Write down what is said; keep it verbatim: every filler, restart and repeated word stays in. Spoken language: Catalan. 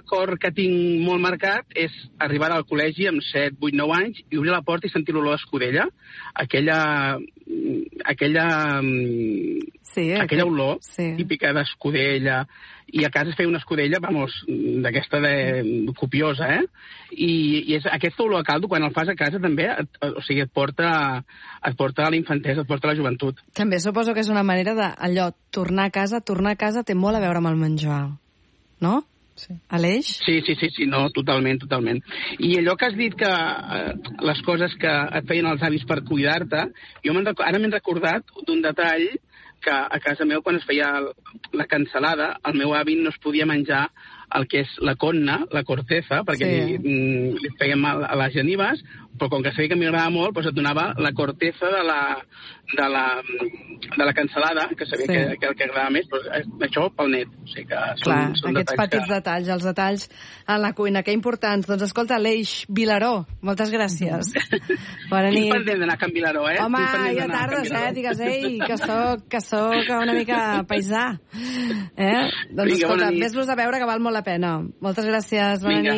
record que tinc molt marcat és arribar al col·legi amb set, vuit, nou anys i obrir la porta i sentir l'olor d'escudella. Aquella... aquella... Sí, aquella aqu... olor sí. típica d'escudella. I a casa es feia una escudella, vamos, d'aquesta de... copiosa, eh? I, i és aquesta olor a caldo, quan el fas a casa també, et, o sigui, et porta, et porta a la infantesa, et porta a la joventut. També suposo que és una manera de, allò, tornar a casa, tornar a casa té molt a veure amb el menjar, no? Sí. Aleix? Sí, sí, sí, sí, no, totalment, totalment. I allò que has dit que eh, les coses que et feien els avis per cuidar-te, jo rec... ara m'he recordat d'un detall que a casa meu, quan es feia la cansalada, el meu avi no es podia menjar el que és la conna, la corteza, perquè sí. li, li feien mal a les genives, però com que sabia que m'agradava molt, doncs et donava la corteza de la, de la, de la cansalada, que sabia sí. que, que el que agradava més, però això pel net. O sigui que són, Clar, són aquests petits que... detalls, els detalls en la cuina, que importants. Doncs escolta, Aleix Vilaró, moltes gràcies. Bona nit. Estic pendent d'anar a Can Vilaró, eh? Home, ja tardes, eh? Digues, ei, que soc, que soc una mica paisà. Eh? Doncs escolta, ves-los a veure, que val molt la pena. Moltes gràcies, bona nit.